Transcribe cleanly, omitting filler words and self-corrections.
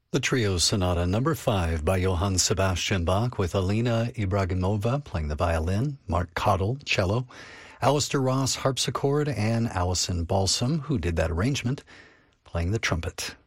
The Trio Sonata Number 5 by Johann Sebastian Bach, with Alina Ibragimova playing the violin, Mark Cottle, cello, Alistair Ross, harpsichord, and Alison Balsam, who did that arrangement, playing the trumpet.